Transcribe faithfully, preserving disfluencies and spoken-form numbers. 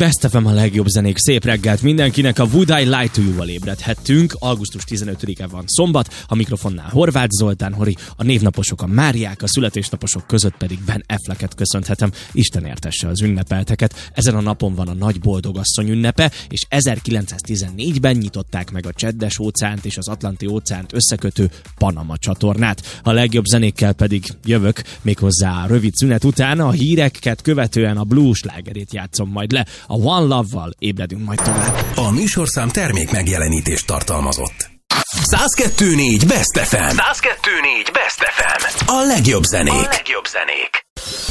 Best ef em, a legjobb zenék. Szép reggelt mindenkinek. A Would I Lie to You-val ébredhettünk. augusztus tizenötödike van szombat. A mikrofonnál Horváth Zoltán Hori, a névnaposok a Máriák, a születésnaposok között pedig Ben Afflecket köszönhetem. Isten értesse az ünnepelteket. Ezen a napon van a nagy boldogasszony ünnepe, és ezerkilencszáztizennégyben nyitották meg a Csendes óceánt és az Atlanti óceánt összekötő Panama csatornát. A legjobb zenékkel pedig jövök, méghozzá a rövid szünet után. A híreket követően a blues slágerét játszom majd le. A One Love-val ébredünk majd tovább. A műsorszám termék megjelenítést tartalmazott. száz kettő négy Best ef em. száz kettő négy Best ef em. A legjobb zenék. A legjobb zenék.